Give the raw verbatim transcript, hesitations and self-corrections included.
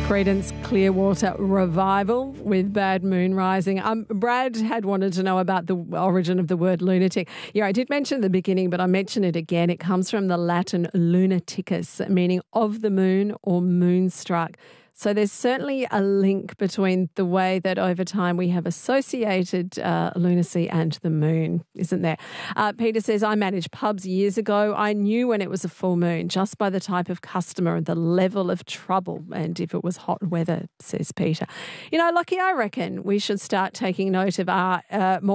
Creedence Clearwater Revival with Bad Moon Rising. Um, Brad had wanted to know about the origin of the word lunatic. Yeah, I did mention at the beginning, but I mention it again. It comes from the Latin lunaticus, meaning of the moon or moonstruck. So there's certainly a link between the way that over time we have associated uh, lunacy and the moon, isn't there? Uh, Peter says, I managed pubs years ago. I knew when it was a full moon just by the type of customer and the level of trouble and if it was hot weather, says Peter. You know, Lucky, I reckon we should start taking note of our uh, more